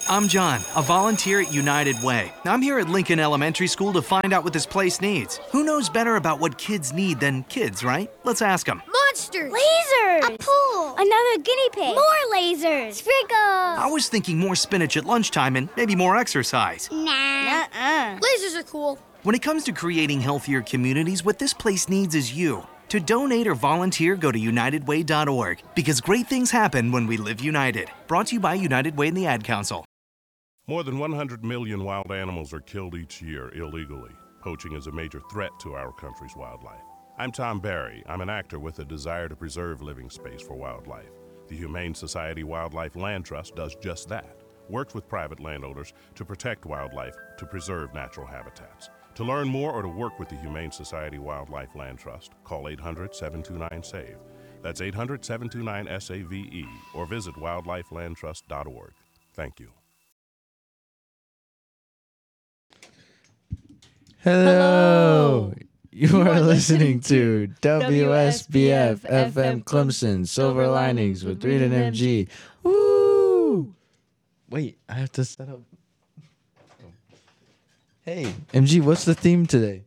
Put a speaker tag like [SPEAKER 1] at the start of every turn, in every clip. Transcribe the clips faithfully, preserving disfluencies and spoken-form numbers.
[SPEAKER 1] I'm John, a volunteer at United Way. I'm here at Lincoln Elementary School to find out what this place needs. Who knows better about what kids need than kids, right? Let's ask them.
[SPEAKER 2] Monsters!
[SPEAKER 3] Lasers!
[SPEAKER 2] A pool!
[SPEAKER 3] Another guinea pig!
[SPEAKER 2] More lasers!
[SPEAKER 3] Sprinkles!
[SPEAKER 1] I was thinking more spinach at lunchtime and maybe more exercise.
[SPEAKER 2] Nah.
[SPEAKER 3] Uh-uh.
[SPEAKER 2] Lasers are cool.
[SPEAKER 1] When it comes to creating healthier communities, what this place needs is you. To donate or volunteer, go to united way dot org, because great things happen when we live united. Brought to you by United Way and the Ad Council.
[SPEAKER 4] More than one hundred million wild animals are killed each year illegally. Poaching is a major threat to our country's wildlife. I'm Tom Barry. I'm an actor with a desire to preserve living space for wildlife. The Humane Society Wildlife Land Trust does just that. Works with private landowners to protect wildlife, to preserve natural habitats. To learn more or to work with the Humane Society Wildlife Land Trust, call eight hundred, seven two nine, SAVE. That's eight hundred, seven two nine, S A V E, or visit wildlife land trust dot org. Thank you.
[SPEAKER 5] Hello.
[SPEAKER 6] Hello.
[SPEAKER 5] You,
[SPEAKER 6] You
[SPEAKER 5] are,
[SPEAKER 6] are
[SPEAKER 5] listening
[SPEAKER 6] listening
[SPEAKER 5] to
[SPEAKER 6] to
[SPEAKER 5] W S B F
[SPEAKER 6] W S B F
[SPEAKER 5] F M Clemson Silver Linings with Reed and
[SPEAKER 6] Reed and
[SPEAKER 5] M G. Woo! Wait, I have to set up. Hey, M G, what's the theme today?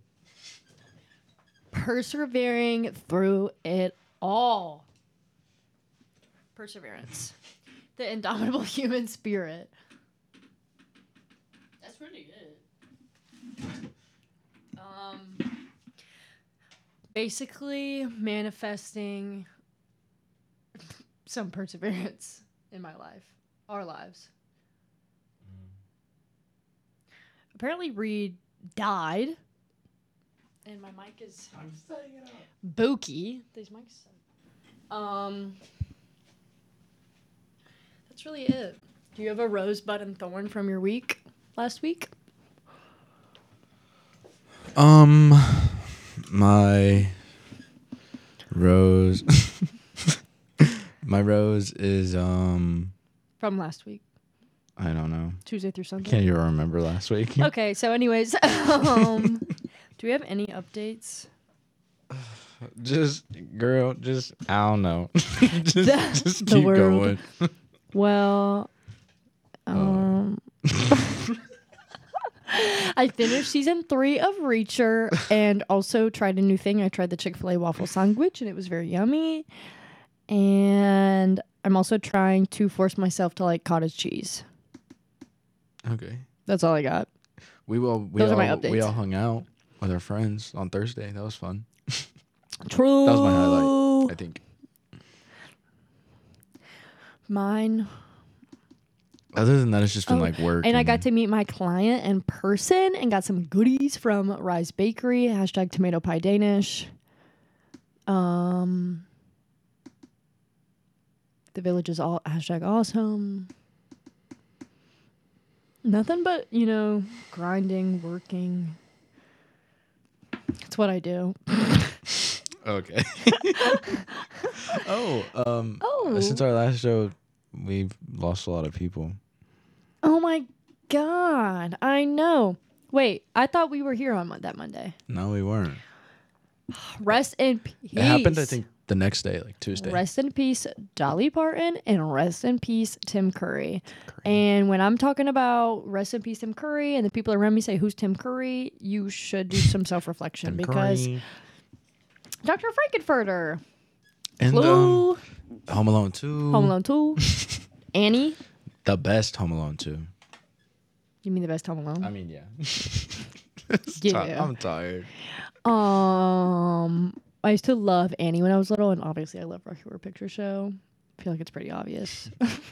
[SPEAKER 6] Persevering through it all. Perseverance. The indomitable human spirit. That's pretty good. Um, basically manifesting some perseverance in my life, our lives. Apparently, Reed died, and my mic is booky. These mics. Um, that's really it. Do you have a rosebud and thorn from your week last week?
[SPEAKER 5] Um, my rose. My rose is um.
[SPEAKER 6] From last week,
[SPEAKER 5] I don't know.
[SPEAKER 6] Tuesday through Sunday.
[SPEAKER 5] Can't even remember last week.
[SPEAKER 6] Okay, so anyways, um, do we have any updates?
[SPEAKER 5] Just girl, just I don't know. just
[SPEAKER 6] The-
[SPEAKER 5] just
[SPEAKER 6] the
[SPEAKER 5] keep
[SPEAKER 6] world.
[SPEAKER 5] going.
[SPEAKER 6] Well, um, I finished season three of Reacher and also tried a new thing. I tried the Chick-fil-A waffle sandwich and it was very yummy. And I'm also trying to force myself to like cottage cheese.
[SPEAKER 5] Okay.
[SPEAKER 6] That's all I got.
[SPEAKER 5] We will. We
[SPEAKER 6] Those
[SPEAKER 5] all,
[SPEAKER 6] are my
[SPEAKER 5] We
[SPEAKER 6] updates.
[SPEAKER 5] all hung out with our friends on Thursday. That was fun.
[SPEAKER 6] True.
[SPEAKER 5] That was my highlight, I think.
[SPEAKER 6] Mine.
[SPEAKER 5] Other than that, it's just been
[SPEAKER 6] Oh,
[SPEAKER 5] like work.
[SPEAKER 6] And I got to meet my client in person and got some goodies from Rise Bakery. Hashtag tomato pie Danish. Um, the village is all hashtag awesome. Nothing but, you know, grinding, working. That's what I do.
[SPEAKER 5] Okay. oh, um,
[SPEAKER 6] Oh.
[SPEAKER 5] since our last show, we've lost a lot of people.
[SPEAKER 6] Oh my God. I know. Wait, I thought we were here on Mon- that Monday.
[SPEAKER 5] No, we weren't.
[SPEAKER 6] Rest in peace.
[SPEAKER 5] It happened, I think, the next day, like Tuesday.
[SPEAKER 6] Rest in peace, Dolly Parton, and rest in peace, Tim Curry. And when I'm talking about rest in peace, Tim Curry, and the people around me say, "Who's Tim Curry?" You should do some self-reflection
[SPEAKER 5] Tim
[SPEAKER 6] because
[SPEAKER 5] Curry.
[SPEAKER 6] Doctor Frankenfurter,
[SPEAKER 5] And
[SPEAKER 6] Clue,
[SPEAKER 5] um, Home Alone two.
[SPEAKER 6] Home Alone two, Annie.
[SPEAKER 5] The best Home Alone two.
[SPEAKER 6] You mean the best Home Alone?
[SPEAKER 5] I mean, yeah.
[SPEAKER 6] Yeah.
[SPEAKER 5] I'm tired.
[SPEAKER 6] Um, I used to love Annie when I was little, and obviously I love Rocky Horror Picture Show. I feel like it's pretty obvious.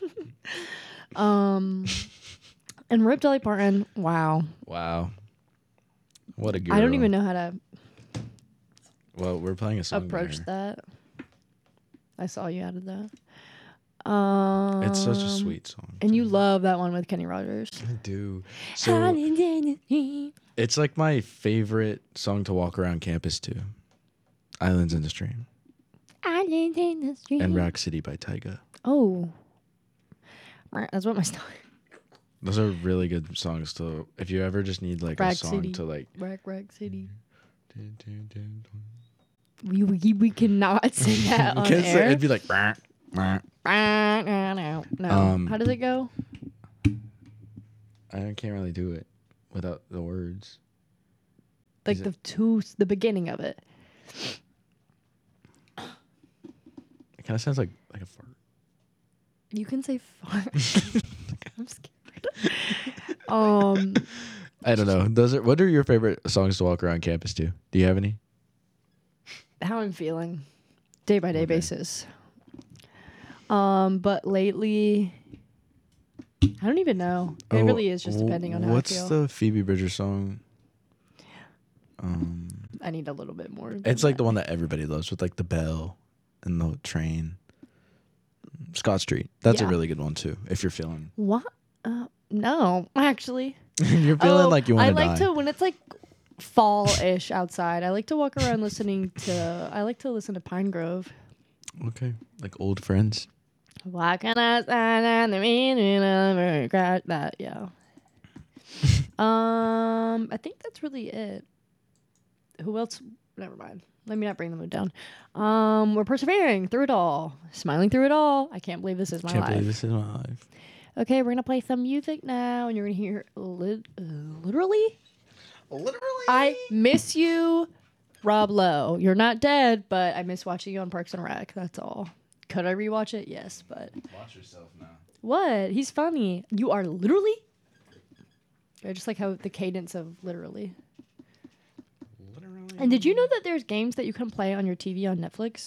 [SPEAKER 6] um, and Rip Dolly Parton. Wow.
[SPEAKER 5] Wow. What a girl.
[SPEAKER 6] I don't even know how to
[SPEAKER 5] Well, we're playing a song.
[SPEAKER 6] approach
[SPEAKER 5] there.
[SPEAKER 6] that. I saw you added that. Um,
[SPEAKER 5] It's such a sweet song.
[SPEAKER 6] And you love that one with Kenny Rogers.
[SPEAKER 5] I do. So it's like my favorite song to walk around campus to. Islands in the Stream
[SPEAKER 6] Island in the street.
[SPEAKER 5] and Rock City by Tyga.
[SPEAKER 6] Oh. That's what my style.
[SPEAKER 5] Those are really good songs to if you ever just need like a
[SPEAKER 6] Rag
[SPEAKER 5] song
[SPEAKER 6] City.
[SPEAKER 5] to like
[SPEAKER 6] Rack Rack City.
[SPEAKER 5] you
[SPEAKER 6] We, we, we cannot sing that on
[SPEAKER 5] can't say
[SPEAKER 6] air.
[SPEAKER 5] it'd be like "Rah, rah."
[SPEAKER 6] No.
[SPEAKER 5] Um,
[SPEAKER 6] How does it go?
[SPEAKER 5] I can't really do it without the words.
[SPEAKER 6] Like
[SPEAKER 5] Is
[SPEAKER 6] the
[SPEAKER 5] it-
[SPEAKER 6] two, the beginning of it.
[SPEAKER 5] It kind of sounds like like a fart.
[SPEAKER 6] You can say fart. I'm scared. um,
[SPEAKER 5] I don't know. Those are what are your favorite songs to walk around campus to? Do you have any?
[SPEAKER 6] how I'm feeling, day by day
[SPEAKER 5] Okay.
[SPEAKER 6] basis. Um, but lately, I don't even know. It
[SPEAKER 5] Oh,
[SPEAKER 6] really is just depending on how
[SPEAKER 5] What's
[SPEAKER 6] I feel.
[SPEAKER 5] the Phoebe Bridgers song? Um,
[SPEAKER 6] I need a little bit more. than
[SPEAKER 5] it's like
[SPEAKER 6] that.
[SPEAKER 5] the one that everybody loves with like the bell and the train. Scott Street. That's a
[SPEAKER 6] Yeah.
[SPEAKER 5] really good one too. If you're feeling,
[SPEAKER 6] What? Uh, no, actually.
[SPEAKER 5] you're feeling
[SPEAKER 6] Oh,
[SPEAKER 5] like you want
[SPEAKER 6] I
[SPEAKER 5] to die.
[SPEAKER 6] like to when it's like fall-ish outside. I like to walk around listening to. I like to listen to Pine Grove.
[SPEAKER 5] Okay, like old friends.
[SPEAKER 6] Why can I stand on the meaning of regret? That yeah. um, I think that's really it. Who else? Never mind. Let me not bring the mood down. Um, we're persevering through it all, smiling through it all. I can't believe this is my
[SPEAKER 5] Can't
[SPEAKER 6] life.
[SPEAKER 5] believe this is my life.
[SPEAKER 6] Okay, we're gonna play some music now, and you're gonna hear lit- uh, literally.
[SPEAKER 5] Literally.
[SPEAKER 6] I miss you, Rob Lowe. You're not dead, but I miss watching you on Parks and Rec. That's all. Could I rewatch it? Yes, but
[SPEAKER 5] Watch yourself now.
[SPEAKER 6] what? He's funny. You are literally. I just like how the cadence of literally.
[SPEAKER 5] Literally.
[SPEAKER 6] And did you know that there's games that you can play on your T V on Netflix?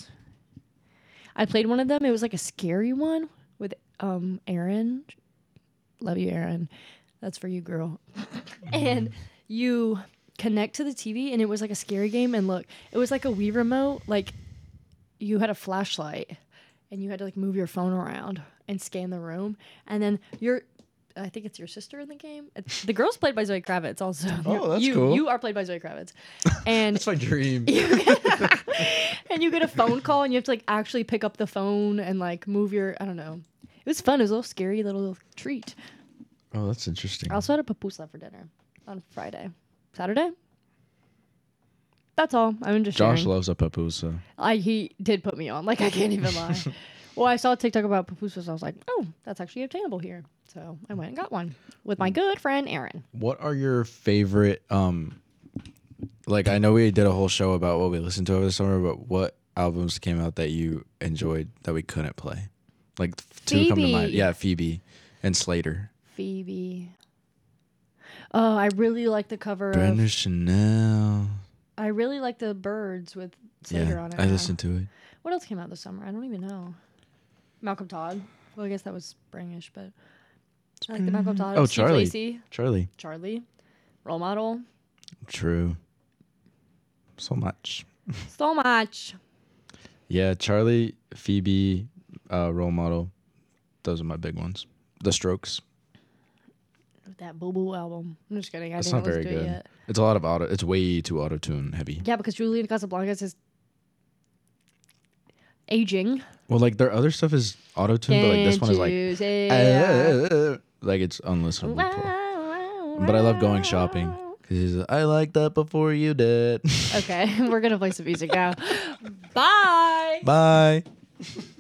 [SPEAKER 6] I played one of them. It was like a scary one with um Aaron. Love you, Aaron. That's for you, girl. And you connect to the T V, and it was like a scary game. And look, it was like a Wii remote. Like you had a flashlight, and you had to like move your phone around and scan the room. And then your, I think it's your sister in the game. It's, the girl's played by Zoe Kravitz. Also,
[SPEAKER 5] Oh, that's
[SPEAKER 6] you,
[SPEAKER 5] cool.
[SPEAKER 6] You are played by Zoe Kravitz, and
[SPEAKER 5] That's my dream.
[SPEAKER 6] and you get a phone call, and you have to like actually pick up the phone and like move your. I don't know. It was fun. It was a little scary little treat.
[SPEAKER 5] Oh, that's interesting.
[SPEAKER 6] I also had a papusa for dinner on Friday, Saturday. That's all. I'm just
[SPEAKER 5] Josh
[SPEAKER 6] sharing.
[SPEAKER 5] loves a papusa.
[SPEAKER 6] I he did put me on. Like I can't even lie. Well, I saw a TikTok about pupusas. I was like, oh, that's actually obtainable here. So I went and got one with my good friend Aaron.
[SPEAKER 5] What are your favorite? Um, like I know we did a whole show about what we listened to over the summer, but what albums came out that you enjoyed that we couldn't play? Like two come to mind.
[SPEAKER 6] Phoebe.
[SPEAKER 5] Yeah, Phoebe and Slater.
[SPEAKER 6] Phoebe. Oh, I really like the cover
[SPEAKER 5] Brenda
[SPEAKER 6] of.
[SPEAKER 5] Chanel.
[SPEAKER 6] I really like the Birds with Slater
[SPEAKER 5] Yeah,
[SPEAKER 6] on it.
[SPEAKER 5] I
[SPEAKER 6] now.
[SPEAKER 5] listened to it.
[SPEAKER 6] What else came out this summer? I don't even know. Malcolm Todd. Well, I guess that was springish, but I like the Malcolm Todd.
[SPEAKER 5] Oh,
[SPEAKER 6] Steve
[SPEAKER 5] Charlie.
[SPEAKER 6] Lacy,
[SPEAKER 5] Charlie.
[SPEAKER 6] Charlie, role model.
[SPEAKER 5] True. So much.
[SPEAKER 6] So much.
[SPEAKER 5] Yeah, Charlie, Phoebe, uh, role model. Those are my big ones. The Strokes.
[SPEAKER 6] That Boo Boo album. I'm just kidding. I
[SPEAKER 5] It's
[SPEAKER 6] didn't
[SPEAKER 5] not very
[SPEAKER 6] listen to
[SPEAKER 5] good.
[SPEAKER 6] it yet.
[SPEAKER 5] It's a lot of auto. It's way too auto tune heavy.
[SPEAKER 6] Yeah, because Julian Casablancas is aging.
[SPEAKER 5] Well, like their other stuff is auto tune, but like this one is like,
[SPEAKER 6] Can't you say
[SPEAKER 5] like it's unlistenable. to-
[SPEAKER 6] wow,
[SPEAKER 5] But I love going shopping because I like that before you did.
[SPEAKER 6] Okay, we're gonna play some music now. Bye.
[SPEAKER 5] Bye.